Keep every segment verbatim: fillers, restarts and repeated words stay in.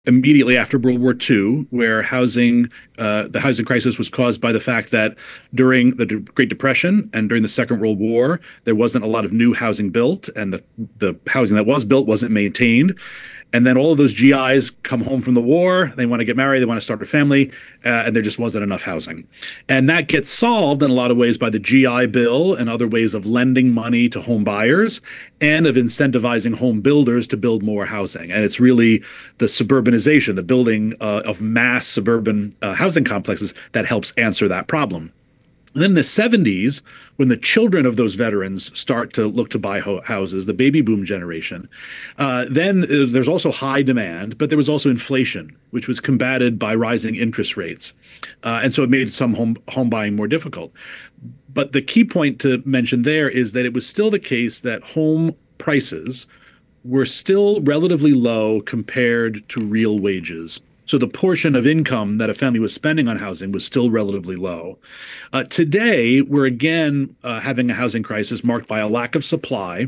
immediately after World War two, where housing, uh, the housing crisis was caused by the fact that during the Great Depression and during the Second World War, there wasn't a lot of new housing built, and the, the housing that was built wasn't maintained. And then all of those G Is come home from the war. They want to get married. They want to start a family. Uh, and there just wasn't enough housing. And that gets solved in a lot of ways by the G I Bill and other ways of lending money to home buyers and of incentivizing home builders to build more housing. And it's really the suburbanization, the building uh, of mass suburban uh, housing complexes that helps answer that problem. And then in the seventies, when the children of those veterans start to look to buy ho- houses, the baby boom generation, uh, then there's also high demand, but there was also inflation, which was combated by rising interest rates. Uh, and so it made some home, home buying more difficult. But the key point to mention there is that it was still the case that home prices were still relatively low compared to real wages. So the portion of income that a family was spending on housing was still relatively low. Uh, today, we're again uh, having a housing crisis marked by a lack of supply,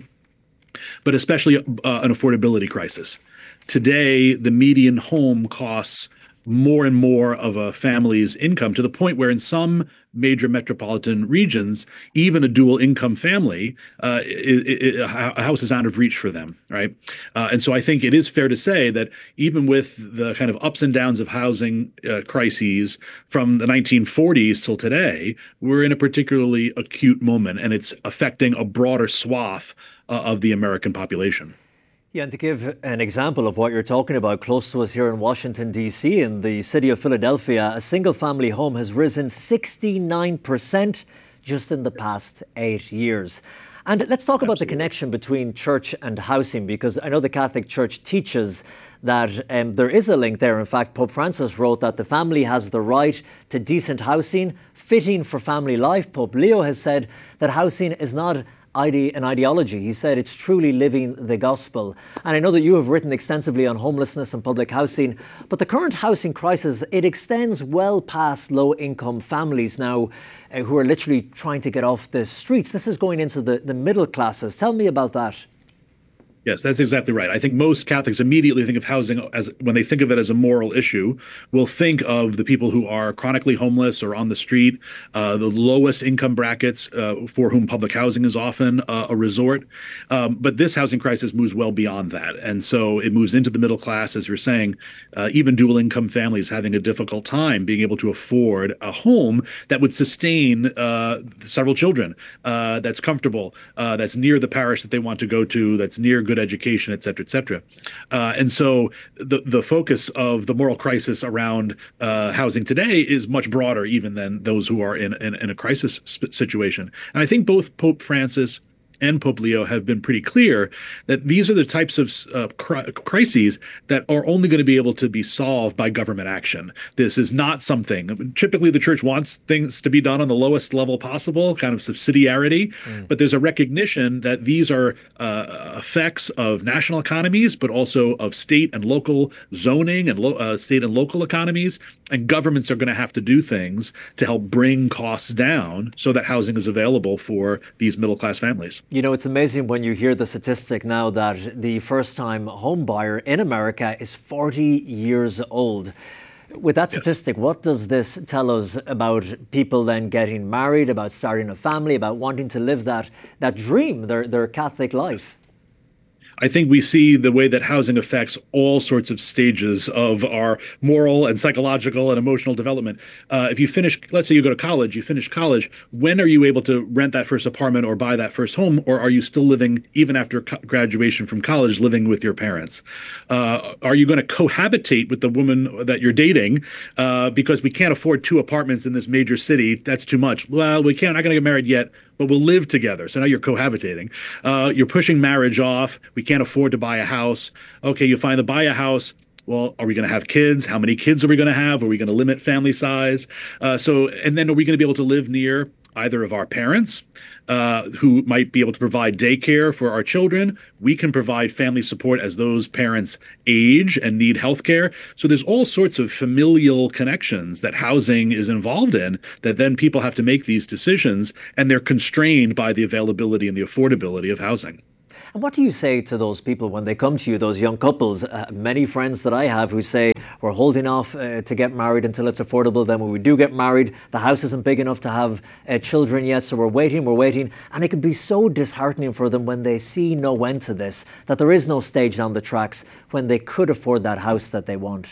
but especially uh, an affordability crisis. Today, the median home costs more and more of a family's income to the point where in some major metropolitan regions, even a dual income family, uh, it, it, a house is out of reach for them, right? Uh, and so I think it is fair to say that even with the kind of ups and downs of housing uh, crises from the nineteen forties till today, we're in a particularly acute moment, and it's affecting a broader swath uh, of the American population. Yeah, and to give an example of what you're talking about, close to us here in Washington, D C, in the city of Philadelphia, a single family home has risen sixty-nine percent just in the past eight years. And let's talk about the connection between church and housing, because I know the Catholic Church teaches that um, there is a link there. In fact, Pope Francis wrote that the family has the right to decent housing, fitting for family life. Pope Leo has said that housing is not ide- an ideology. He said it's truly living the gospel. And I know that you have written extensively on homelessness and public housing, but the current housing crisis, it extends well past low-income families now uh, who are literally trying to get off the streets. This is going into the, the middle classes. Tell me about that. Yes, that's exactly right. I think most Catholics immediately think of housing as, when they think of it as a moral issue, will think of the people who are chronically homeless or on the street, uh, the lowest income brackets uh, for whom public housing is often uh, a resort. Um, but this housing crisis moves well beyond that. And so it moves into the middle class, as you're saying, uh, even dual income families having a difficult time being able to afford a home that would sustain uh, several children, uh, that's comfortable, uh, that's near the parish that they want to go to, that's near good education, et cetera, et cetera. Uh, and so the the focus of the moral crisis around uh, housing today is much broader even than those who are in, in, in a crisis situation. And I think both Pope Francis and Pope Leo have been pretty clear that these are the types of uh, cri- crises that are only going to be able to be solved by government action. This is not something, typically the church wants things to be done on the lowest level possible, kind of subsidiarity, mm. but there's a recognition that these are uh, effects of national economies, but also of state and local zoning and lo- uh, state and local economies, and governments are going to have to do things to help bring costs down so that housing is available for these middle class families. You know, it's amazing when you hear the statistic now that the first-time home buyer in America is forty years old. With that statistic, yes. What does this tell us about people then getting married, about starting a family, about wanting to live that that dream, their their Catholic life? I think we see the way that housing affects all sorts of stages of our moral and psychological and emotional development. Uh, if you finish, let's say you go to college, you finish college, when are you able to rent that first apartment or buy that first home? Or are you still living, even after co- graduation from college, living with your parents? Uh, are you going to cohabitate with the woman that you're dating uh, because we can't afford two apartments in this major city? That's too much. Well, we can't, not going to get married yet, but we'll live together. So now you're cohabitating. Uh, you're pushing marriage off. We can't afford to buy a house. Okay, you finally buy a house. Well, are we going to have kids? How many kids are we going to have? Are we going to limit family size? Uh, so, and then are we going to be able to live near either of our parents uh, who might be able to provide daycare for our children? We can provide family support as those parents age and need health care. So there's all sorts of familial connections that housing is involved in that then people have to make these decisions, and they're constrained by the availability and the affordability of housing. And what do you say to those people when they come to you, those young couples? Uh, many friends that I have who say, we're holding off uh, to get married until it's affordable. Then when we do get married, the house isn't big enough to have uh, children yet. So we're waiting, we're waiting. And it can be so disheartening for them when they see no end to this, that there is no stage down the tracks when they could afford that house that they want.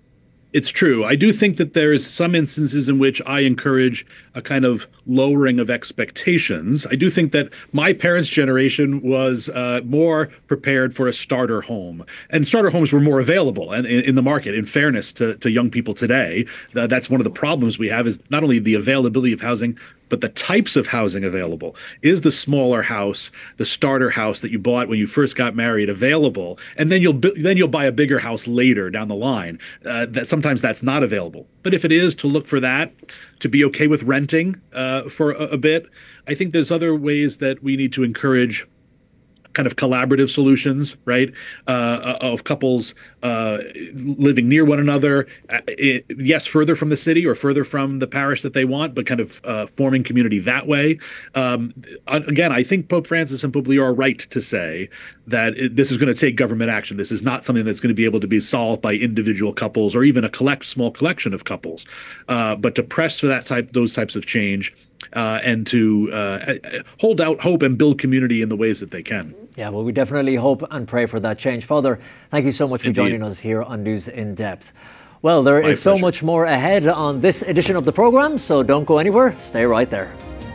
It's true. I do think that there is some instances in which I encourage a kind of lowering of expectations. I do think that my parents' generation was uh, more prepared for a starter home, and starter homes were more available and in, in the market. In fairness to, to young people today, uh, that's one of the problems we have, is not only the availability of housing, but the types of housing available. Is the smaller house, the starter house that you bought when you first got married, available? And then you'll bu- then you'll buy a bigger house later down the line. Uh, that sometimes that's not available. But if it is, to look for that, to be okay with renting uh, for a, a bit. I think there's other ways that we need to encourage kind of collaborative solutions, right? Uh, of couples uh, living near one another. Uh, it, yes, further from the city or further from the parish that they want, but kind of uh, forming community that way. Um, again, I think Pope Francis and Pope Leo are right to say that it, this is going to take government action. This is not something that's going to be able to be solved by individual couples or even a collect small collection of couples. Uh, but to press for that type, those types of change. Uh, and to uh, hold out hope and build community in the ways that they can. Yeah, well, we definitely hope and pray for that change. Father, thank you so much for Indeed. joining us here on News in Depth. Well, there My is so pleasure. much more ahead on this edition of the program, so don't go anywhere. Stay right there.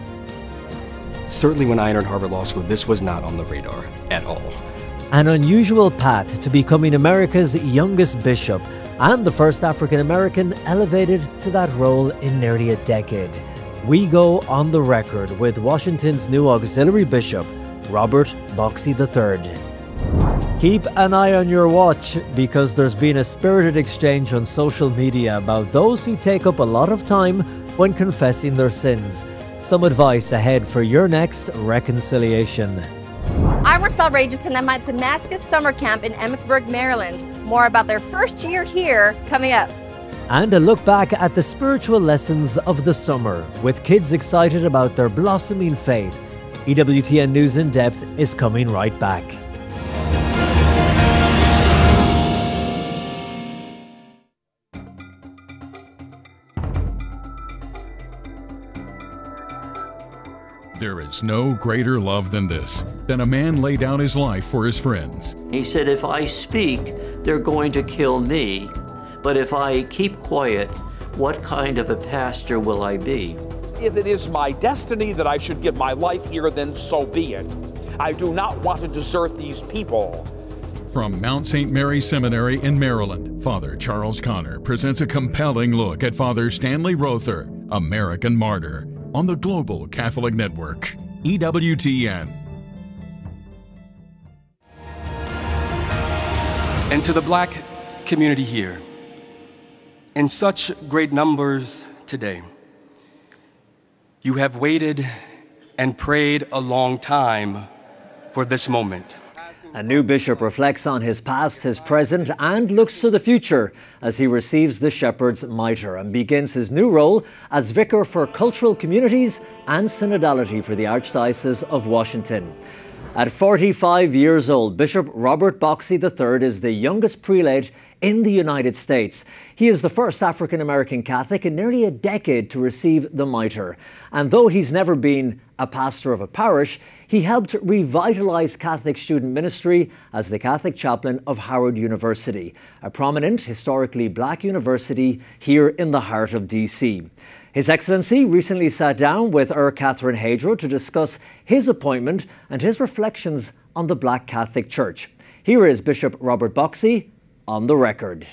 Certainly when I entered Harvard Law School, this was not on the radar at all. An unusual path to becoming America's youngest bishop and the first African American elevated to that role in nearly a decade. We go on the record with Washington's new auxiliary bishop, Robert Boxey the third. Keep an eye on your watch, because there's been a spirited exchange on social media about those who take up a lot of time when confessing their sins. Some advice ahead for your next reconciliation. I'm Marcel Regis, and I'm at Damascus Summer Camp in Emmitsburg, Maryland. More about their first year here coming up. And a look back at the spiritual lessons of the summer, with kids excited about their blossoming faith. E W T N News in Depth is coming right back. There is no greater love than this, than a man lay down his life for his friends. He said, if I speak, they're going to kill me. But if I keep quiet, what kind of a pastor will I be? If it is my destiny that I should give my life here, then so be it. I do not want to desert these people. From Mount Saint Mary Seminary in Maryland, Father Charles Connor presents a compelling look at Father Stanley Rother, American Martyr, on the Global Catholic Network, E W T N. And to the Black community here, in such great numbers today, you have waited and prayed a long time for this moment. A new bishop reflects on his past, his present, and looks to the future as he receives the Shepherd's Mitre and begins his new role as vicar for cultural communities and synodality for the Archdiocese of Washington. At forty-five years old, Bishop Robert Boxey the third is the youngest prelate in the United States. He is the first African American Catholic in nearly a decade to receive the mitre. And though he's never been a pastor of a parish, he helped revitalize Catholic student ministry as the Catholic chaplain of Howard University, a prominent, historically black university here in the heart of D C. His Excellency recently sat down with Ur Catherine Hadro to discuss his appointment and his reflections on the Black Catholic Church. Here is Bishop Robert Boxey on the record.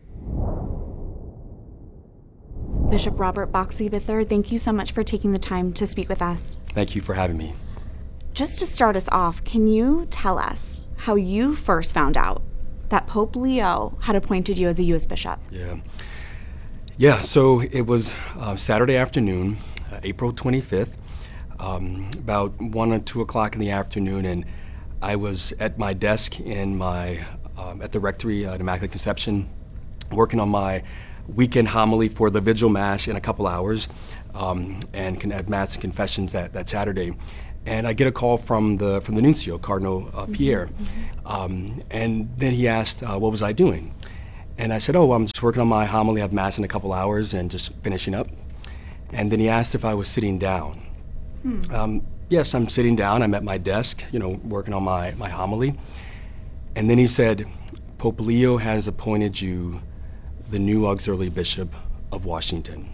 Bishop Robert Boxey the third, thank you so much for taking the time to speak with us. Thank you for having me. Just to start us off, can you tell us how you first found out that Pope Leo had appointed you as a U S bishop? Yeah. Yeah, so it was uh, Saturday afternoon, uh, April twenty-fifth, um, about one or two o'clock in the afternoon, and I was at my desk in my um, at the rectory at Immaculate Conception, working on my weekend homily for the Vigil Mass in a couple hours, um, and can have Mass and confessions that, that Saturday. And I get a call from the from the nuncio, Cardinal uh, Pierre, Mm-hmm. um, and then he asked, uh, what was I doing? And I said, oh, I'm just working on my homily. I have Mass in a couple hours and just finishing up. And then he asked if I was sitting down. Hmm. Um, yes, I'm sitting down. I'm at my desk, you know, working on my, my homily. And then he said, Pope Leo has appointed you the new auxiliary bishop of Washington.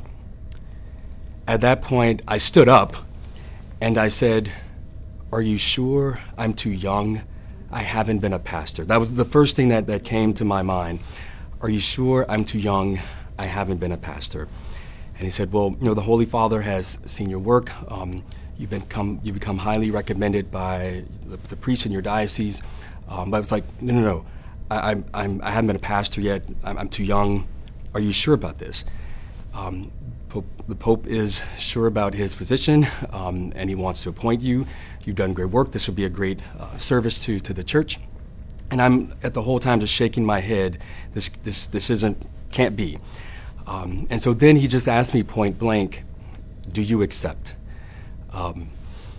At that point, I stood up and I said, are you sure I'm too young? I haven't been a pastor. That was the first thing that, that came to my mind. Are you sure I'm too young? I haven't been a pastor. And he said, well, you know, the Holy Father has seen your work. Um, you've become, you become highly recommended by the, the priests in your diocese. Um, but it's like, no, no, no. I, I'm, I'm, I haven't been a pastor yet. I'm, I'm too young. Are you sure about this? Um, Pope, the Pope is sure about his position, um, and he wants to appoint you. You've done great work. This will be a great uh, service to, to the church. And I'm at the whole time just shaking my head. This, this, this isn't, can't be. Um, and so then he just asked me point blank, do you accept? Um,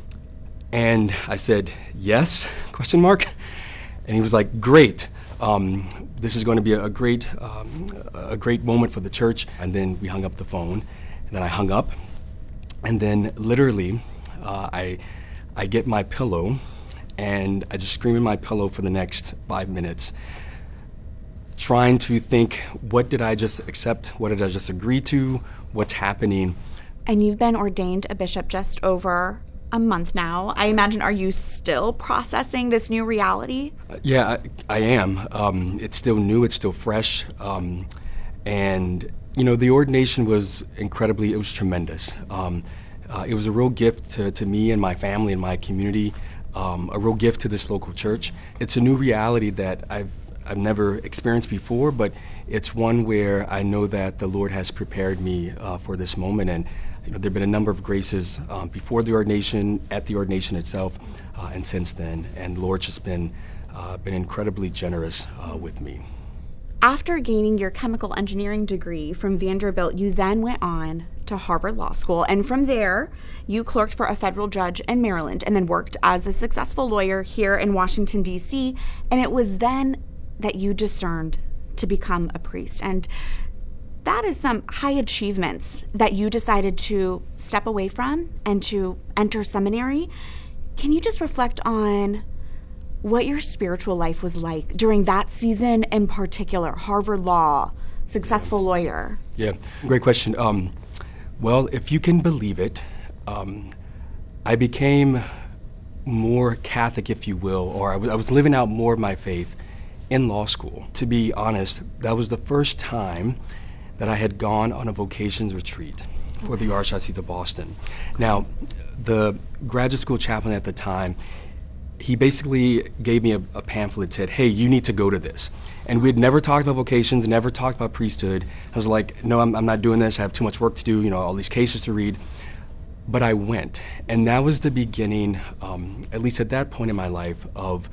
and I said, yes, question mark. And he was like, great. Um, this is going to be a, a great, um, a great moment for the church. And then we hung up the phone, and then I hung up, and then literally, uh, I, I get my pillow, and I just scream in my pillow for the next five minutes, trying to think, what did I just accept? What did I just agree to? What's happening? And you've been ordained a bishop just over a month now. I imagine, are you still processing this new reality? Uh, yeah, I, I am. Um, it's still new, it's still fresh. Um, and, you know, the ordination was incredibly, it was tremendous. Um, uh, it was a real gift to, to me and my family and my community, um, a real gift to this local church. It's a new reality that I've, I've never experienced before, but it's one where I know that the Lord has prepared me uh, for this moment. And you know, there have been a number of graces um, before the ordination, at the ordination itself, uh, and since then. And the Lord's just been, uh, been incredibly generous uh, with me. After gaining your chemical engineering degree from Vanderbilt, you then went on to Harvard Law School. And from there, you clerked for a federal judge in Maryland and then worked as a successful lawyer here in Washington, D C. And it was then that you discerned to become a priest. And that is some high achievements that you decided to step away from and to enter seminary. Can you just reflect on what your spiritual life was like during that season in particular? Harvard Law, successful lawyer. Yeah, great question. Um, well, if you can believe it, um, I became more Catholic, if you will, or I was, I was living out more of my faith in law school. To be honest, that was the first time that I had gone on a vocations retreat for the Archdiocese of Boston. Now, the graduate school chaplain at the time, he basically gave me a, a pamphlet and said, hey, you need to go to this. And we had never talked about vocations, never talked about priesthood. I was like, no, I'm, I'm not doing this. I have too much work to do, you know, all these cases to read. But I went, and that was the beginning, um, at least at that point in my life, of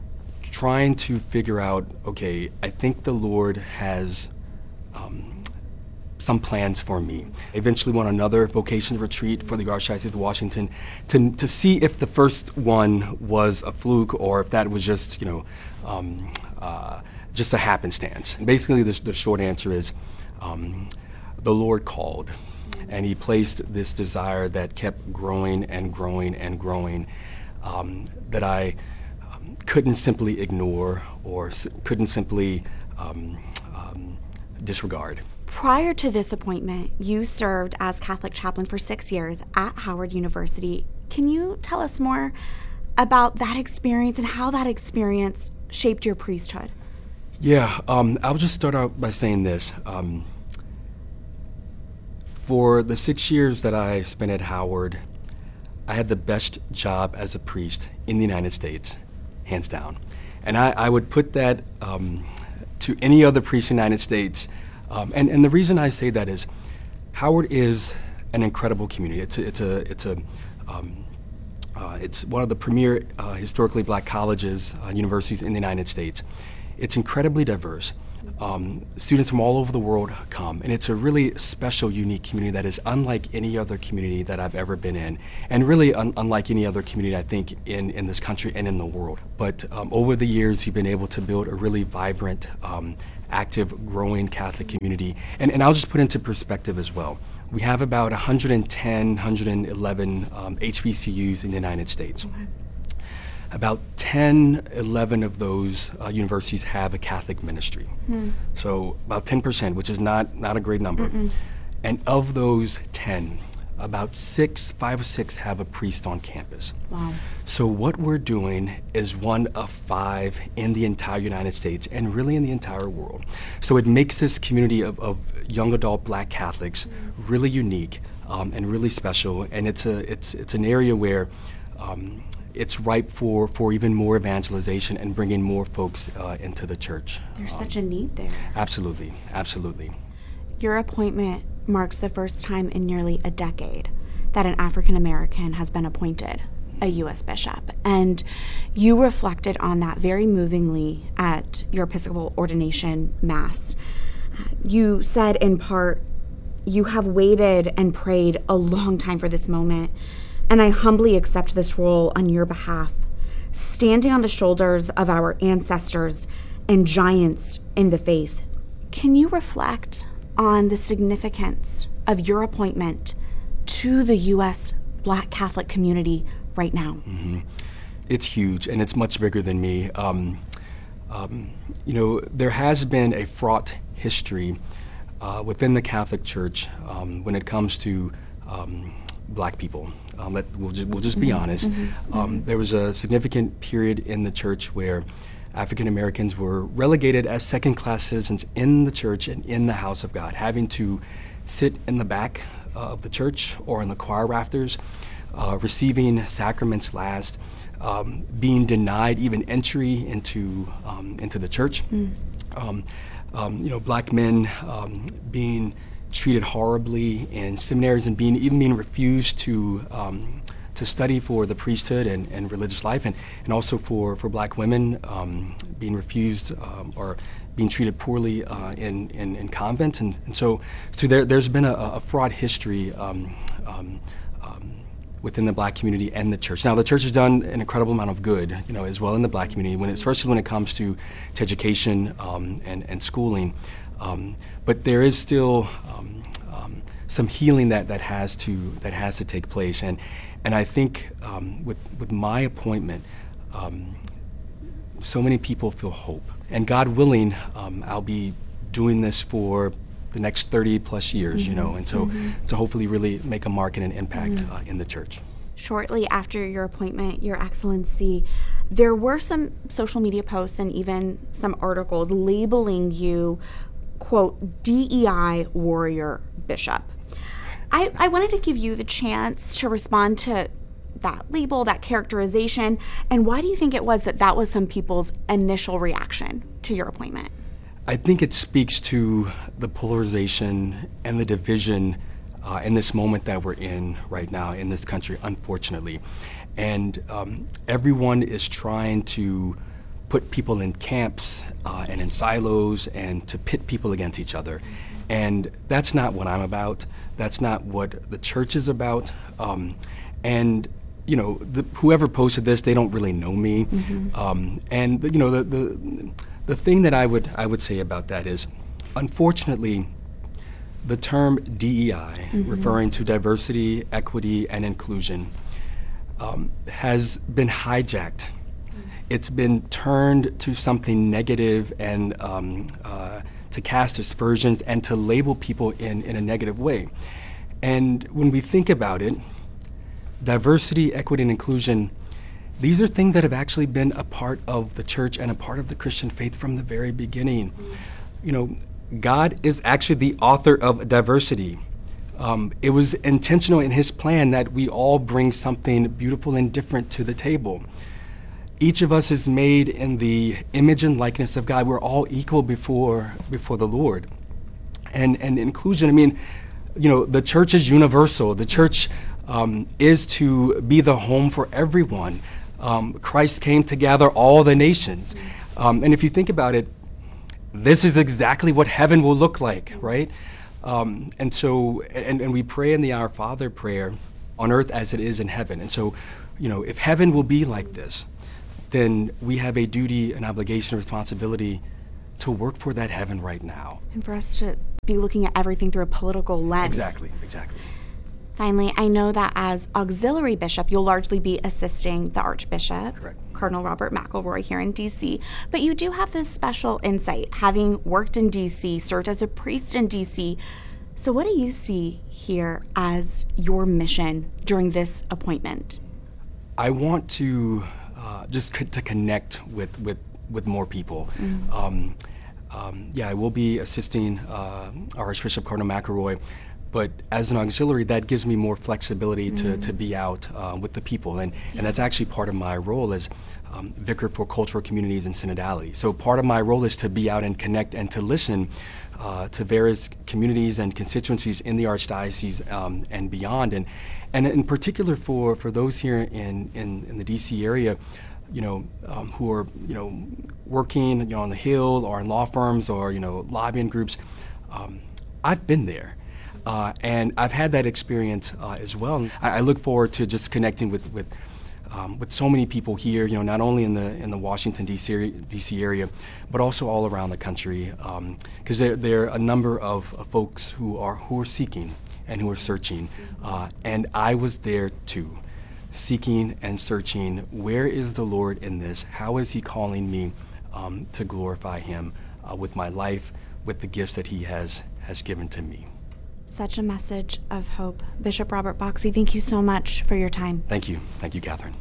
trying to figure out, okay, I think the Lord has um, some plans for me. I eventually went on another vocations retreat for the Archdiocese of Washington to, to see if the first one was a fluke or if that was just, you know, um, uh, just a happenstance. And basically, the, the short answer is um, the Lord called, and he placed this desire that kept growing and growing and growing um, that I um, couldn't simply ignore or s- couldn't simply um, um, disregard. Prior to this appointment, you served as Catholic chaplain for six years at Howard University. Can you tell us more about that experience and how that experience shaped your priesthood? Yeah, um, I'll just start out by saying this. Um, for the six years that I spent at Howard, I had the best job as a priest in the United States, hands down. And I, I would put that um, to any other priest in the United States. Um, and, and the reason I say that is Howard is an incredible community. It's a, it's a, it's a, um, uh, it's one of the premier uh, historically black colleges, uh, universities in the United States. It's incredibly diverse. Um, students from all over the world come, and it's a really special, unique community that is unlike any other community that I've ever been in, and really un- unlike any other community, I think, in, in this country and in the world. But um, over the years, we've been able to build a really vibrant, um, active, growing Catholic community. And, and I'll just put into perspective as well. We have about one hundred ten, one hundred eleven um, H B C Us in the United States. Okay. About ten, eleven of those uh, universities have a Catholic ministry. Hmm. So about ten percent, which is not, not a great number. Mm-mm. And of those ten, about six, five or six have a priest on campus. Wow. So what we're doing is one of five in the entire United States and really in the entire world. So it makes this community of, of young adult Black Catholics mm. really unique um, and really special. And it's a it's it's an area where um, it's ripe for, for even more evangelization and bringing more folks uh, into the church. There's um, such a need there. Absolutely, absolutely. Your appointment marks the first time in nearly a decade that an African American has been appointed a U S bishop. And you reflected on that very movingly at your Episcopal ordination mass. You said in part, "You have waited and prayed a long time for this moment, and I humbly accept this role on your behalf, standing on the shoulders of our ancestors and giants in the faith." Can you reflect on the significance of your appointment to the U S Black Catholic community right now? Mm-hmm. It's huge, and it's much bigger than me. Um, um, you know, there has been a fraught history uh, within the Catholic Church um, when it comes to um, Black people. Um, let, we'll, ju- we'll just be mm-hmm. honest. Mm-hmm. Um, there was a significant period in the church where African Americans were relegated as second-class citizens in the church and in the house of God, having to sit in the back uh, of the church or in the choir rafters, uh, receiving sacraments last, um, being denied even entry into um, into the church. Mm. Um, um, you know, Black men um, being treated horribly in seminaries and being even being refused to um, to study for the priesthood and, and religious life, and, and also for, for Black women um, being refused um, or being treated poorly uh, in, in, in convents. And, and so, so there, there's been a, a fraught history um, um, um, within the Black community and the church. Now, the church has done an incredible amount of good, you know, as well in the Black community, when it, especially when it comes to, to education um, and, and schooling. Um, but there is still um, um, some healing that, that has to that has to take place. And And I think um, with with my appointment, um, so many people feel hope. And God willing, um, I'll be doing this for the next thirty plus years, mm-hmm. you know, and so mm-hmm. to hopefully really make a mark and an impact mm-hmm. uh, in the church. Shortly after your appointment, Your Excellency, there were some social media posts and even some articles labeling you, quote, D E I warrior bishop. I, I wanted to give you the chance to respond to that label, that characterization, and why do you think it was that that was some people's initial reaction to your appointment? I think it speaks to the polarization and the division uh, in this moment that we're in right now in this country, unfortunately. And um, everyone is trying to put people in camps uh, and in silos and to pit people against each other. And that's not what I'm about. That's not what the church is about. Um, and, you know, the, whoever posted this, they don't really know me. Mm-hmm. Um, and, you know, the, the the thing that I would I would say about that is, unfortunately, the term D E I, mm-hmm. referring to diversity, equity, and inclusion, um, has been hijacked. Mm-hmm. It's been turned to something negative and um, uh, to cast aspersions and to label people in, in a negative way. And when we think about it, diversity, equity, and inclusion, these are things that have actually been a part of the church and a part of the Christian faith from the very beginning. Mm. You know, God is actually the author of diversity. Um, it was intentional in his plan that we all bring something beautiful and different to the table. Each of us is made in the image and likeness of God. We're all equal before before the Lord. And and inclusion, I mean, you know, the church is universal. The church um, is to be the home for everyone. Um, Christ came to gather all the nations. Um, and if you think about it, this is exactly what heaven will look like, right? Um, and so, and, and we pray in the Our Father prayer, on earth as it is in heaven. And so, you know, if heaven will be like this, then we have a duty, an obligation, a responsibility to work for that heaven right now. And for us to be looking at everything through a political lens. Exactly, exactly. Finally, I know that as auxiliary bishop, you'll largely be assisting the Archbishop, Correct. Cardinal Robert McElroy here in D C, but you do have this special insight, having worked in D C, served as a priest in D C. So what do you see here as your mission during this appointment? I want to uh, just co- to connect with, with, with more people. Mm-hmm. Um, um, yeah, I will be assisting uh, Archbishop Cardinal McElroy, but as an auxiliary, that gives me more flexibility to, mm-hmm. to be out uh, with the people. And, and that's actually part of my role as um, Vicar for Cultural Communities and Synodality. So part of my role is to be out and connect and to listen uh, to various communities and constituencies in the Archdiocese um, and beyond. And, and in particular for, for those here in, in, in the D C area, you know, um, who are, you know, working, you know, on the Hill or in law firms or, you know, lobbying groups. Um, I've been there. Uh, and I've had that experience uh, as well. I, I look forward to just connecting with with, um, with so many people here. You know, not only in the in the Washington D C D C area, but also all around the country. Because um, there there are a number of, of folks who are who are seeking and who are searching, uh, and I was there too, seeking and searching. Where is the Lord in this? How is He calling me um, to glorify Him uh, with my life, with the gifts that He has has given to me? Such a message of hope. Bishop Robert Boxey, thank you so much for your time. Thank you. Thank you, Catherine.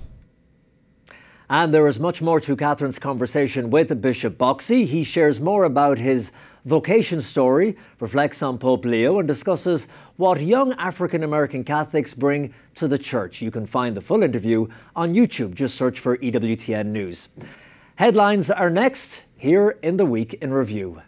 And there is much more to Catherine's conversation with Bishop Boxey. He shares more about his vocation story, reflects on Pope Leo, and discusses what young African-American Catholics bring to the church. You can find the full interview on YouTube. Just search for E W T N News. Headlines are next, here in the Week in Review.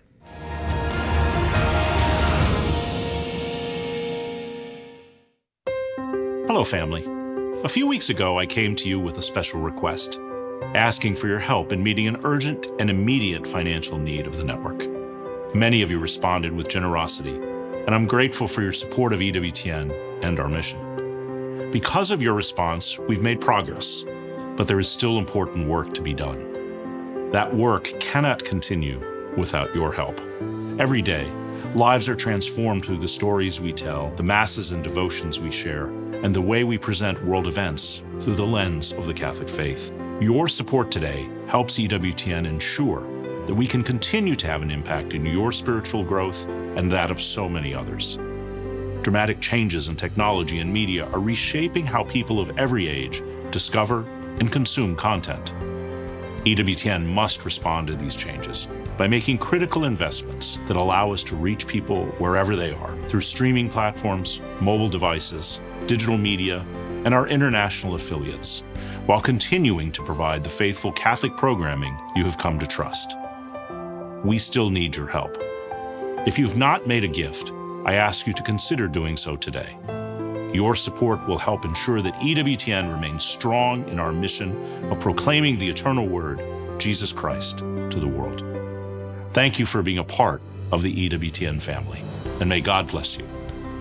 Hello, family. A few weeks ago, I came to you with a special request, asking for your help in meeting an urgent and immediate financial need of the network. Many of you responded with generosity, and I'm grateful for your support of E W T N and our mission. Because of your response, we've made progress, but there is still important work to be done. That work cannot continue without your help. Every day, lives are transformed through the stories we tell, the masses and devotions we share, and the way we present world events through the lens of the Catholic faith. Your support today helps E W T N ensure that we can continue to have an impact in your spiritual growth and that of so many others. Dramatic changes in technology and media are reshaping how people of every age discover and consume content. E W T N must respond to these changes by making critical investments that allow us to reach people wherever they are through streaming platforms, mobile devices, digital media, and our international affiliates, while continuing to provide the faithful Catholic programming you have come to trust. We still need your help. If you've not made a gift, I ask you to consider doing so today. Your support will help ensure that E W T N remains strong in our mission of proclaiming the eternal word, Jesus Christ, to the world. Thank you for being a part of the E W T N family, and may God bless you.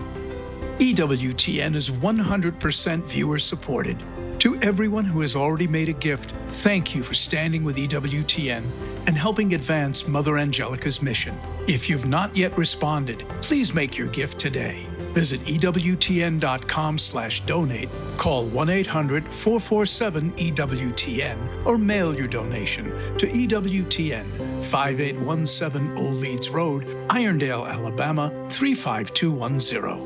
E W T N is one hundred percent viewer supported. To everyone who has already made a gift, thank you for standing with E W T N and helping advance Mother Angelica's mission. If you've not yet responded, please make your gift today. Visit E W T N dot com slash donate, call one eight hundred, four four seven, E W T N, or mail your donation to E W T N, five eight one seven Old Leeds Road, Irondale, Alabama, three five two one zero.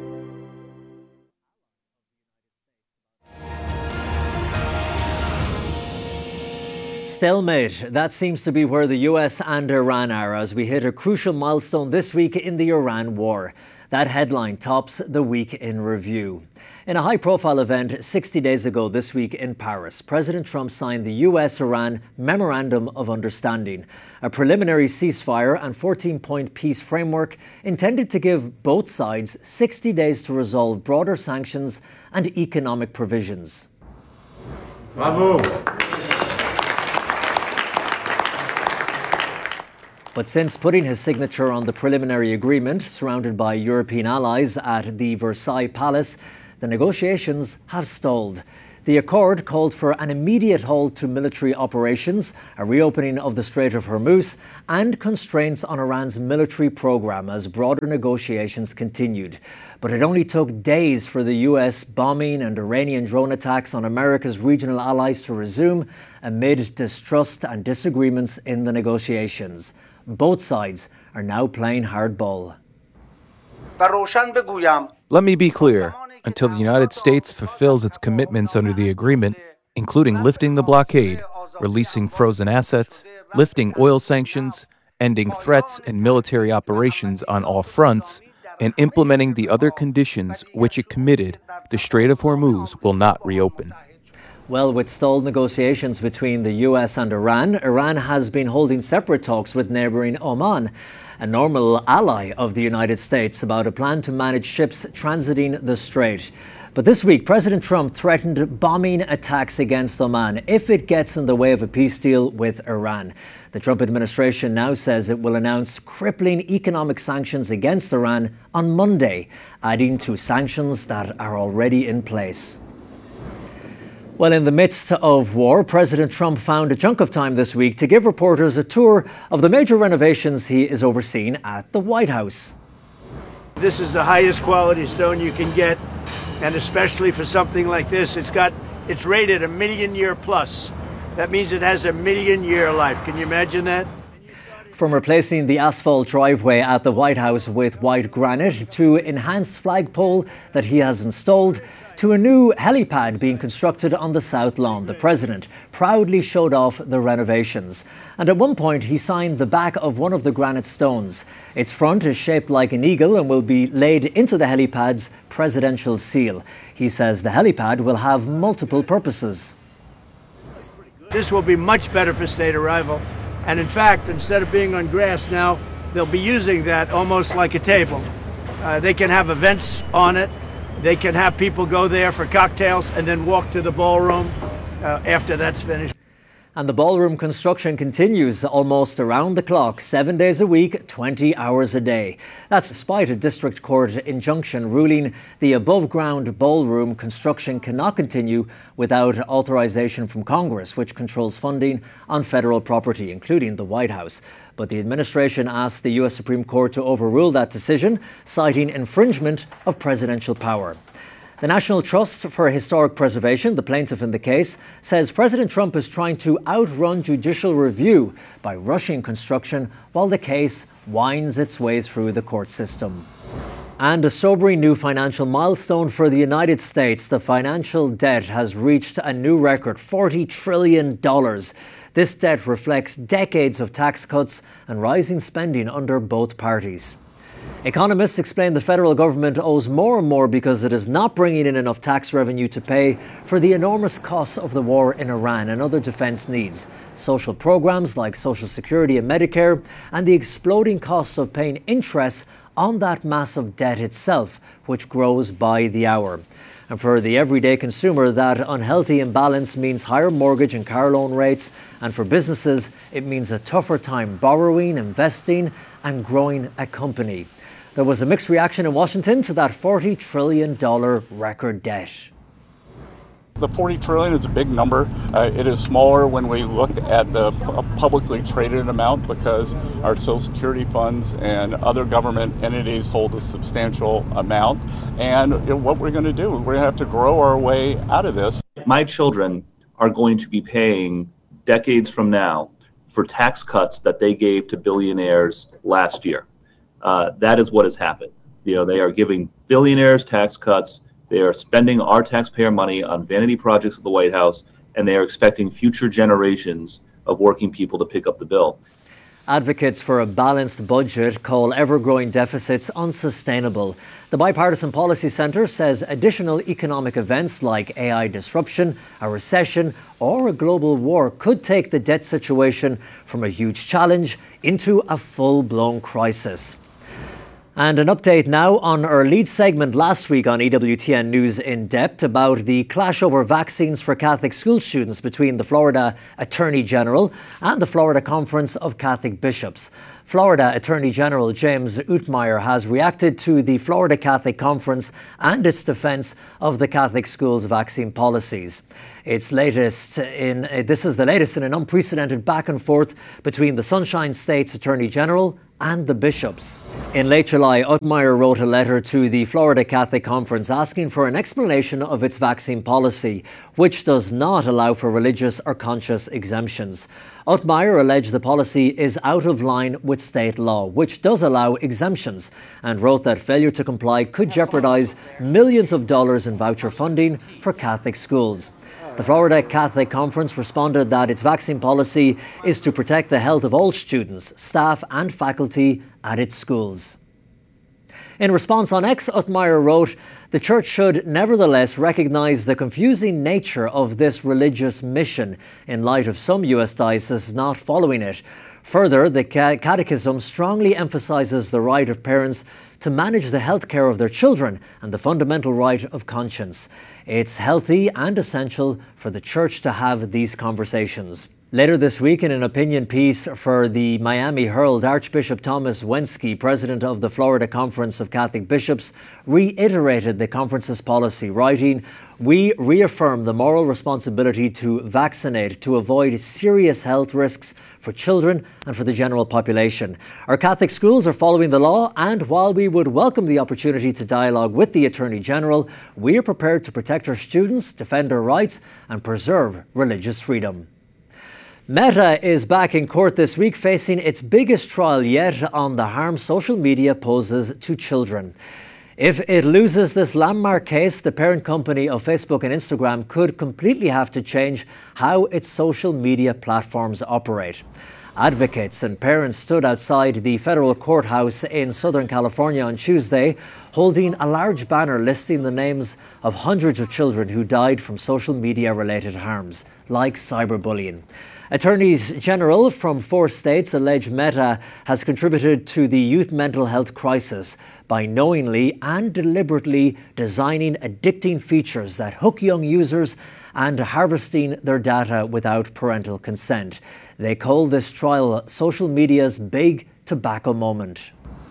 Stalemate. That seems to be where the U S and Iran are as we hit a crucial milestone this week in the Iran war. That headline tops the Week in Review. In a high-profile event sixty days ago this week in Paris, President Trump signed the U S-Iran Memorandum of Understanding, a preliminary ceasefire and fourteen-point peace framework intended to give both sides sixty days to resolve broader sanctions and economic provisions. Bravo! But since putting his signature on the preliminary agreement, surrounded by European allies at the Versailles Palace, the negotiations have stalled. The accord called for an immediate halt to military operations, a reopening of the Strait of Hormuz, and constraints on Iran's military program as broader negotiations continued. But it only took days for the U S bombing and Iranian drone attacks on America's regional allies to resume amid distrust and disagreements in the negotiations. Both sides are now playing hardball. Let me be clear. Until the United States fulfills its commitments under the agreement, including lifting the blockade, releasing frozen assets, lifting oil sanctions, ending threats and military operations on all fronts, and implementing the other conditions which it committed, the Strait of Hormuz will not reopen. Well, with stalled negotiations between the U S and Iran, Iran has been holding separate talks with neighbouring Oman, a normal ally of the United States, about a plan to manage ships transiting the strait. But this week, President Trump threatened bombing attacks against Oman if it gets in the way of a peace deal with Iran. The Trump administration now says it will announce crippling economic sanctions against Iran on Monday, adding to sanctions that are already in place. Well, in the midst of war, President Trump found a chunk of time this week to give reporters a tour of the major renovations he is overseeing at the White House. This is the highest quality stone you can get, and especially for something like this, it's got it's rated a million year plus. That means it has a million year life. Can you imagine that? From replacing the asphalt driveway at the White House with white granite to enhanced flagpole that he has installed, to a new helipad being constructed on the South Lawn, the president proudly showed off the renovations. And at one point, he signed the back of one of the granite stones. Its front is shaped like an eagle and will be laid into the helipad's presidential seal. He says the helipad will have multiple purposes. This will be much better for state arrival. And in fact, instead of being on grass now, they'll be using that almost like a table. Uh, they can have events on it. They can have people go there for cocktails and then walk to the ballroom uh, after that's finished. And the ballroom construction continues almost around the clock, seven days a week, twenty hours a day. That's despite a district court injunction ruling the above-ground ballroom construction cannot continue without authorization from Congress, which controls funding on federal property, including the White House. But the administration asked the U S Supreme Court to overrule that decision, citing infringement of presidential power. The National Trust for Historic Preservation, the plaintiff in the case, says President Trump is trying to outrun judicial review by rushing construction while the case winds its way through the court system. And a sobering new financial milestone for the United States. The financial debt has reached a new record, forty trillion dollars. This debt reflects decades of tax cuts and rising spending under both parties. Economists explain the federal government owes more and more because it is not bringing in enough tax revenue to pay for the enormous costs of the war in Iran and other defense needs, social programs like Social Security and Medicare, and the exploding cost of paying interest on that massive debt itself, which grows by the hour. And for the everyday consumer, that unhealthy imbalance means higher mortgage and car loan rates. And for businesses, it means a tougher time borrowing, investing, and growing a company. There was a mixed reaction in Washington to that forty trillion dollars record debt. The forty trillion dollars is a big number. Uh, it is smaller when we look at the publicly traded amount because our Social Security funds and other government entities hold a substantial amount. And you know, what we're going to do, we're going to have to grow our way out of this. My children are going to be paying decades from now for tax cuts that they gave to billionaires last year. Uh, that is what has happened. You know, they are giving billionaires tax cuts. They are spending our taxpayer money on vanity projects at the White House, and they are expecting future generations of working people to pick up the bill. Advocates for a balanced budget call ever-growing deficits unsustainable. The Bipartisan Policy Centre says additional economic events like A I disruption, a recession, or a global war could take the debt situation from a huge challenge into a full-blown crisis. And an update now on our lead segment last week on E W T N News In Depth about the clash over vaccines for Catholic school students between the Florida Attorney General and the Florida Conference of Catholic Bishops. Florida Attorney General James Utmeyer has reacted to the Florida Catholic Conference and its defense of the Catholic schools' vaccine policies. It's latest in uh, this is the latest in an unprecedented back and forth between the Sunshine State's Attorney General and the bishops. In late July, Utmeyer wrote a letter to the Florida Catholic Conference asking for an explanation of its vaccine policy, which does not allow for religious or conscious exemptions. Utmeyer alleged the policy is out of line with state law, which does allow exemptions, and wrote that failure to comply could jeopardize millions of dollars in voucher funding for Catholic schools. The Florida Catholic Conference responded that its vaccine policy is to protect the health of all students, staff and faculty at its schools. In response on X, Utmeyer wrote, "The Church should nevertheless recognise the confusing nature of this religious mission in light of some U S dioceses not following it. Further, the Catechism strongly emphasises the right of parents to manage the health care of their children and the fundamental right of conscience. It's healthy and essential for the Church to have these conversations." Later this week, in an opinion piece for the Miami Herald, Archbishop Thomas Wensky, president of the Florida Conference of Catholic Bishops, reiterated the conference's policy, writing, "We reaffirm the moral responsibility to vaccinate to avoid serious health risks for children and for the general population. Our Catholic schools are following the law, and while we would welcome the opportunity to dialogue with the Attorney General, we are prepared to protect our students, defend our rights, and preserve religious freedom." Meta is back in court this week, facing its biggest trial yet on the harm social media poses to children. If it loses this landmark case, the parent company of Facebook and Instagram could completely have to change how its social media platforms operate. Advocates and parents stood outside the federal courthouse in Southern California on Tuesday, holding a large banner listing the names of hundreds of children who died from social media-related harms, like cyberbullying. Attorneys General from four states allege Meta has contributed to the youth mental health crisis by knowingly and deliberately designing addicting features that hook young users and harvesting their data without parental consent. They call this trial social media's big tobacco moment.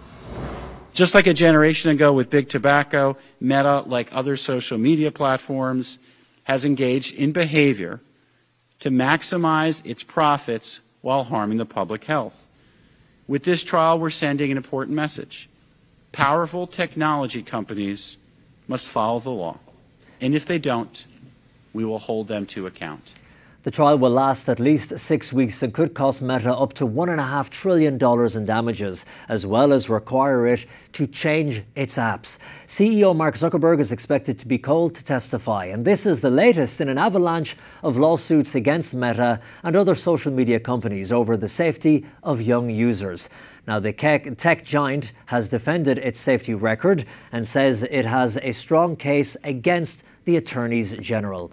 Just like a generation ago with big tobacco, Meta, like other social media platforms, has engaged in behavior to maximize its profits while harming the public health. With this trial, we're sending an important message. Powerful technology companies must follow the law, and if they don't, we will hold them to account. The trial will last at least six weeks and could cost Meta up to one point five trillion dollars in damages, as well as require it to change its apps. C E O Mark Zuckerberg is expected to be called to testify, and this is the latest in an avalanche of lawsuits against Meta and other social media companies over the safety of young users. Now, the tech giant has defended its safety record and says it has a strong case against the attorneys general.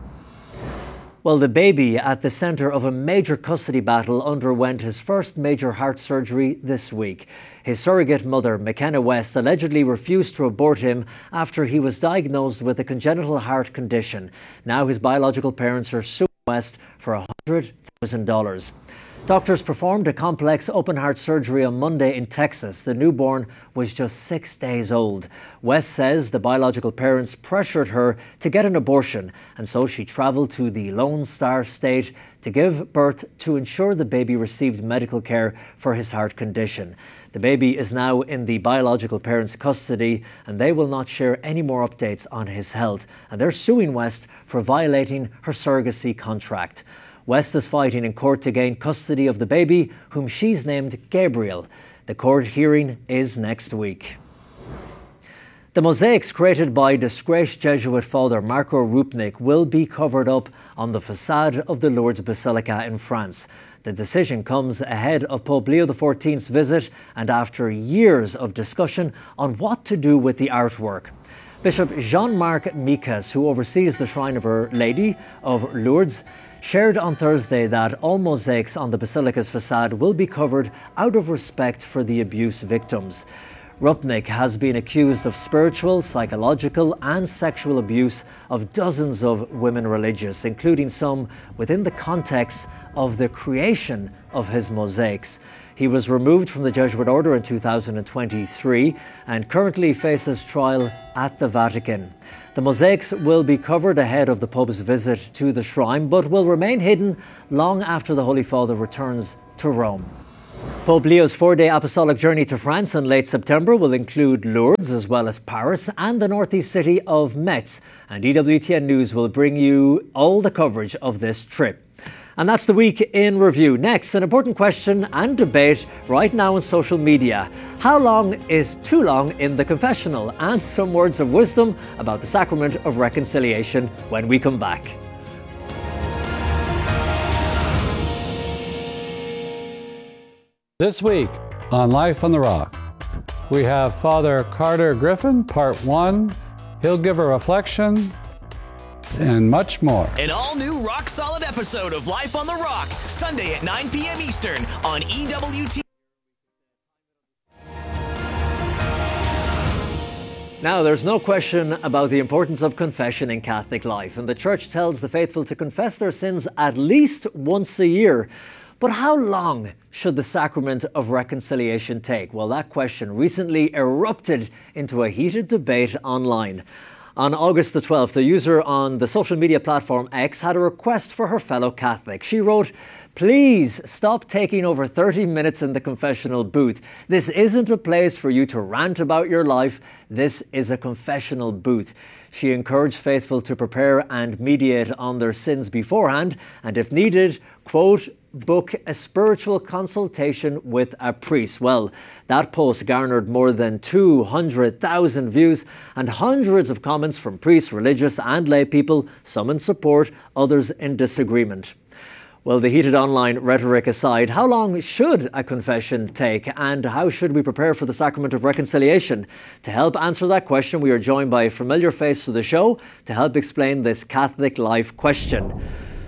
Well, the baby at the centre of a major custody battle underwent his first major heart surgery this week. His surrogate mother, McKenna West, allegedly refused to abort him after he was diagnosed with a congenital heart condition. Now his biological parents are suing West for one hundred thousand dollars. Doctors performed a complex open-heart surgery on Monday in Texas. The newborn was just six days old. West says the biological parents pressured her to get an abortion, and so she travelled to the Lone Star State to give birth to ensure the baby received medical care for his heart condition. The baby is now in the biological parents' custody, and they will not share any more updates on his health. And they're suing West for violating her surrogacy contract. West is fighting in court to gain custody of the baby, whom she's named Gabriel. The court hearing is next week. The mosaics created by disgraced Jesuit father Marco Rupnik will be covered up on the facade of the Lourdes Basilica in France. The decision comes ahead of Pope Leo the fourteenth's visit and after years of discussion on what to do with the artwork. Bishop Jean-Marc Micas, who oversees the Shrine of Our Lady of Lourdes, shared on Thursday that all mosaics on the Basilica's facade will be covered out of respect for the abuse victims. Rupnik has been accused of spiritual, psychological and sexual abuse of dozens of women religious, including some within the context of the creation of his mosaics. He was removed from the Jesuit order in two thousand twenty-three and currently faces trial at the Vatican. The mosaics will be covered ahead of the Pope's visit to the shrine, but will remain hidden long after the Holy Father returns to Rome. Pope Leo's four-day apostolic journey to France in late September will include Lourdes as well as Paris and the northeast city of Metz. And E W T N News will bring you all the coverage of this trip. And that's the week in review. Next, an important question and debate right now on social media. How long is too long in the confessional? And some words of wisdom about the sacrament of reconciliation when we come back. This week on Life on the Rock, we have Father Carter Griffin, part one. He'll give a reflection and much more. An all-new rock-solid episode of Life on the Rock, Sunday at nine p.m. Eastern on E W T. Now, there's no question about the importance of confession in Catholic life, and the Church tells the faithful to confess their sins at least once a year. But how long should the sacrament of reconciliation take? Well, that question recently erupted into a heated debate online. On August the twelfth, a user on the social media platform X had a request for her fellow Catholic. She wrote, "Please stop taking over thirty minutes in the confessional booth. This isn't a place for you to rant about your life. This is a confessional booth." She encouraged faithful to prepare and mediate on their sins beforehand, and if needed, quote, book a spiritual consultation with a priest. Well, that post garnered more than two hundred thousand views and hundreds of comments from priests, religious and lay people, some in support, others in disagreement. Well, the heated online rhetoric aside, how long should a confession take and how should we prepare for the sacrament of reconciliation? To help answer that question, we are joined by a familiar face to the show to help explain this Catholic life question.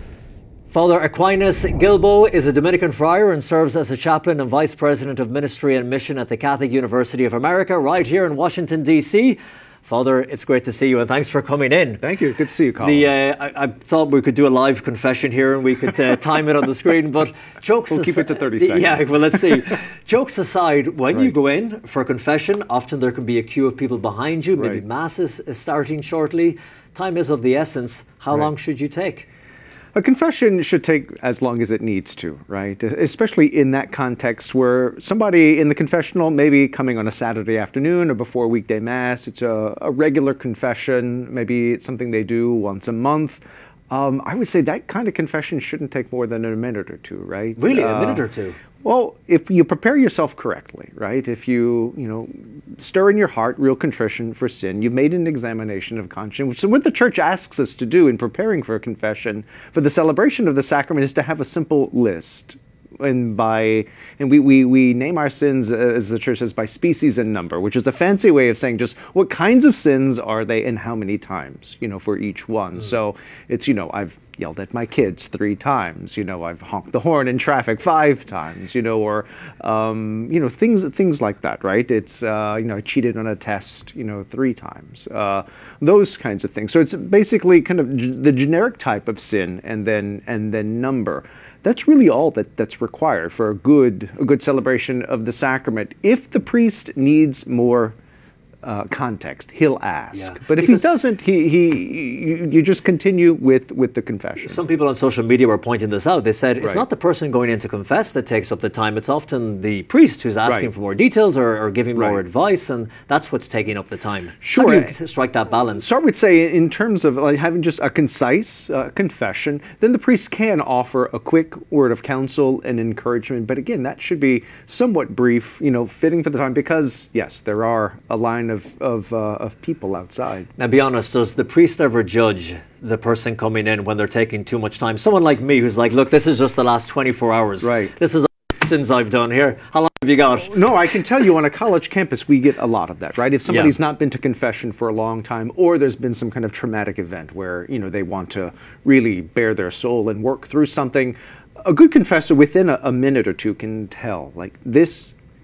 Father Aquinas Gilbo is a Dominican friar and serves as a chaplain and vice president of ministry and mission at the Catholic University of America right here in Washington, D C Father, it's great to see you and thanks for coming in. Thank you. Good to see you, Colin. The, uh, I, I thought we could do a live confession here and we could uh, time it on the screen, but jokes We'll aside, keep it to thirty seconds. Yeah, well, let's see. Jokes aside, when Right. you go in for confession, often there can be a queue of people behind you. Maybe Right. Mass is, is starting shortly. Time is of the essence. How Right. long should you take? A confession should take as long as it needs to, right? Especially in that context where somebody in the confessional may be coming on a Saturday afternoon or before weekday Mass. It's a, a regular confession. Maybe it's something they do once a month. Um, I would say that kind of confession shouldn't take more than a minute or two, right? Really, a Uh, minute or two? Well, if you prepare yourself correctly, right? If you, you know, stir in your heart real contrition for sin, you've made an examination of conscience, which is what the Church asks us to do in preparing for a confession, for the celebration of the sacrament, is to have a simple list. And by and we, we, we name our sins, uh, as the Church says, by species and number, which is a fancy way of saying just what kinds of sins are they and how many times, you know, for each one. Mm. So it's, you know, I've yelled at my kids three times, you know, I've honked the horn in traffic five times, you know, or, um, you know, things things like that, right? It's, uh, you know, I cheated on a test, you know, three times, uh, those kinds of things. So it's basically kind of g- the generic type of sin and then and then number. That's really all that, that's required for a good a good celebration of the sacrament. If the priest needs more uh, context, he'll ask. Yeah. But if Because he doesn't, he, he you, you just continue with, with the confession. Some people on social media were pointing this out. They said it's Right. not the person going in to confess that takes up the time. It's often the priest who's asking Right. for more details or, or giving more Right. advice, and that's what's taking up the time. Sure. How do you strike that balance? So I would say in terms of like having just a concise uh, confession, then the priest can offer a quick word of counsel and encouragement. But again, that should be somewhat brief, you know, fitting for the time, because yes, there are a line of of, uh, of people outside. Now, be honest, does the priest ever judge the person coming in when they're taking too much time? Someone like me who's like, look, this is just the last twenty-four hours. Right. This is all the sins I've done here. How long have you got? No, I can tell you on a college campus, we get a lot of that, right? If somebody's not been to confession for a long time, or there's been some kind of traumatic event where, you know, they want to really bare their soul and work through something, a good confessor within a, a minute or two can tell, like, this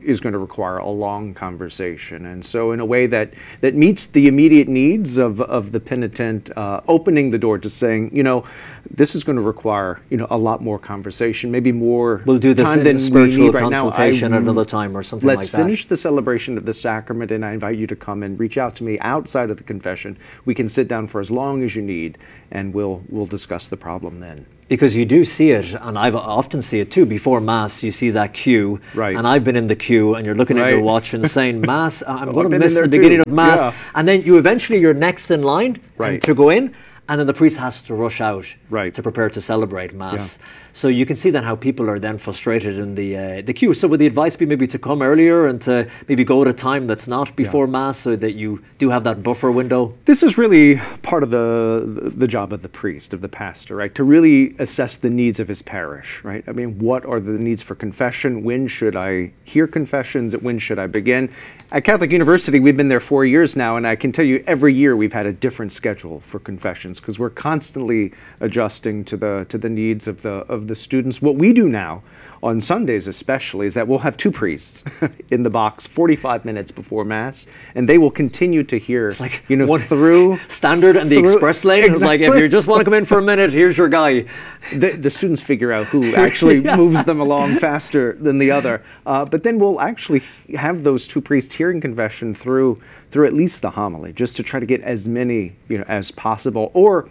is going to require a long conversation. And so in a way that, that meets the immediate needs of, of the penitent, uh, opening the door to saying, you know, this is going to require, you know, a lot more conversation, maybe more We'll do this time in than spiritual we need right now. consultation I- at another time or something Let's like that. finish the celebration of the sacrament, and I invite you to come and reach out to me outside of the confession. We can sit down for as long as you need, and we'll we'll discuss the problem then. Because you do see it, and I often see it too, before Mass, you see that queue. Right. And I've been in the queue, and you're looking at your Right. watch and saying, Mass, I'm Oh, going I've to been in miss there the beginning too. of Mass. Yeah. And then you eventually, you're next in line and Right. to go in, and then the priest has to rush out Right. to prepare to celebrate Mass. So you can see then how people are then frustrated in the uh, the queue. So would the advice be maybe to come earlier and to maybe go at a time that's not before Mass so that you do have that buffer window? This is really part of the the job of the priest, of the pastor, right? To really assess the needs of his parish, right? I mean, what are the needs for confession? When should I hear confessions? When should I begin? At Catholic University, we've been there four years now, and I can tell you every year we've had a different schedule for confessions because we're constantly adjusting to the to the needs of the of the students. What we do now, on Sundays especially, is that we'll have two priests in the box forty-five minutes before Mass, and they will continue to hear, like you know, one through standard and the through- express lane. Like if Exactly. you just want to come in for a minute, here's your guy. The, the students figure out who actually Yeah. moves them along faster than the other. Uh, but then we'll actually have those two priests hearing confession through through at least the homily, just to try to get as many, you know, as possible. Or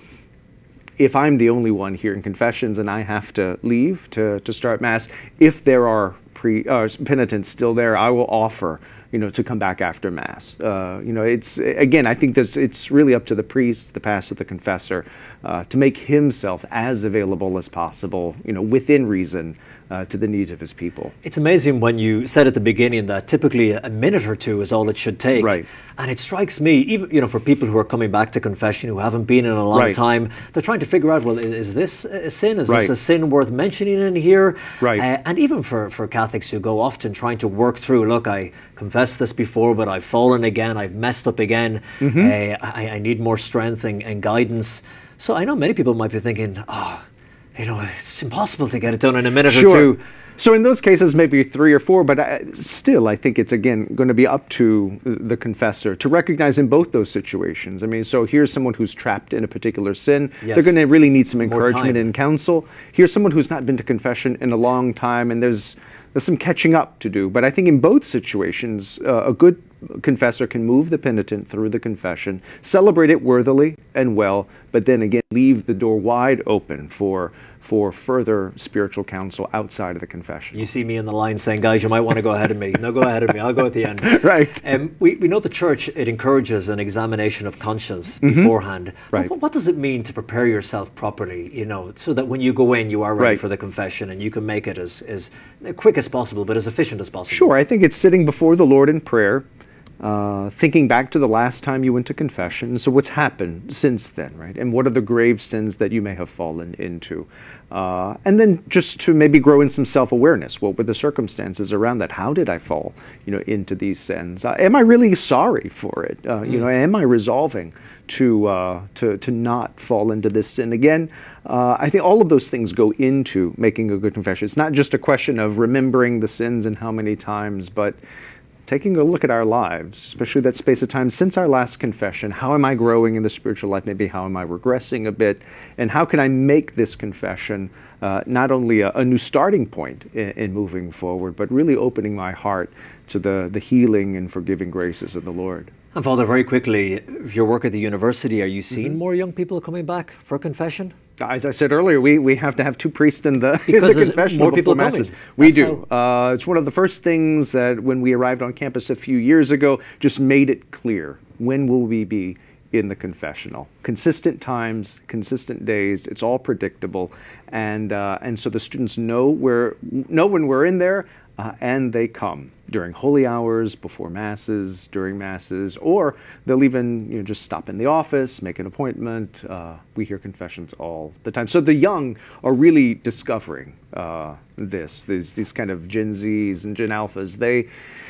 if I'm the only one hearing confessions and I have to leave to, to start Mass, if there are pre, uh, penitents still there, I will offer, you know, to come back after Mass. Uh, you know, it's, again, I think there's, it's really up to the priest, the pastor, the confessor, uh, to make himself as available as possible, you know, within reason, uh, to the needs of his people. It's amazing when you said at the beginning that typically a minute or two is all it should take. Right. And it strikes me, even you know, for people who are coming back to confession who haven't been in a long Right. time, they're trying to figure out, well, i- is this a sin? Is Right. this a sin worth mentioning in here? Right. Uh, and even for, for Catholics who go often trying to work through, look, I confessed this before, but I've fallen again, I've messed up again, Mhm. uh, I, I need more strength and, and guidance. So I know many people might be thinking, oh, you know, it's impossible to get it done in a minute Sure. or two. So in those cases, maybe three or four, but I, still, I think it's, again, going to be up to the confessor to recognize in both those situations. I mean, so here's someone who's trapped in a particular sin. Yes. They're going to really need some More encouragement time. and counsel. Here's someone who's not been to confession in a long time, and there's there's some catching up to do. But I think in both situations, uh, a good confessor can move the penitent through the confession, celebrate it worthily and well, but then again, leave the door wide open for for further spiritual counsel outside of the confession. You see me in the line saying, guys, you might want to go ahead of me. No, go ahead of me. I'll go at the end. Right. Um, we, we know the church, it encourages an examination of conscience Mhm. beforehand. Right. What, what does it mean to prepare yourself properly, you know, so that when you go in, you are ready Right. for the confession and you can make it as, as quick as possible, but as efficient as possible? Sure, I think it's sitting before the Lord in prayer, uh, thinking back to the last time you went to confession. So what's happened since then, right? And what are the grave sins that you may have fallen into? Uh, and then just to maybe grow in some self-awareness. What were the circumstances around that? How did I fall, you know, into these sins? Uh, am I really sorry for it? Uh, You know, am I resolving to uh, to to not fall into this sin again? Uh, I think all of those things go into making a good confession. It's not just a question of remembering the sins and how many times, but taking a look at our lives, especially that space of time since our last confession. How am I growing in the spiritual life? Maybe how am I regressing a bit? And how can I make this confession uh, not only a, a new starting point in, in moving forward, but really opening my heart to the, the healing and forgiving graces of the Lord? And Father, very quickly, if your work at the university, are you seeing more young people coming back for confession? As I said earlier, we, we have to have two priests in the, in Because the there's confessional more people before coming. masses. We That's do. Uh, it's one of the first things that when we arrived on campus a few years ago, just made it clear. When will we be in the confessional? Consistent times, consistent days. It's all predictable, and uh, and so the students know where know when we're in there, uh, and they come during holy hours, before masses, during masses, or they'll even you know just stop in the office, make an appointment. Uh, we hear confessions all the time. So the young are really discovering uh, this. These these kind of Gen Zs and Gen Alphas. They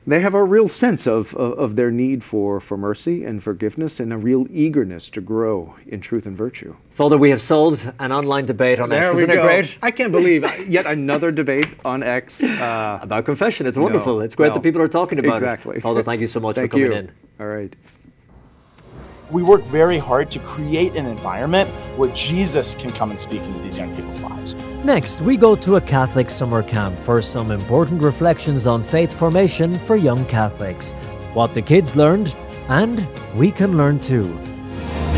they have a real sense of, of, of their need for, for mercy and forgiveness and a real eagerness to grow in truth and virtue. Father, we have solved an online debate on There X. we Isn't it go. great? I can't believe yet another debate on X. Uh, About confession. It's wonderful. no, it's great no. that people are talking about exactly. it. Father, thank you so much Thank for coming you. in. All right. We work very hard to create an environment where Jesus can come and speak into these young people's lives. Next, we go to a Catholic summer camp for some important reflections on faith formation for young Catholics. What the kids learned, and we can learn too.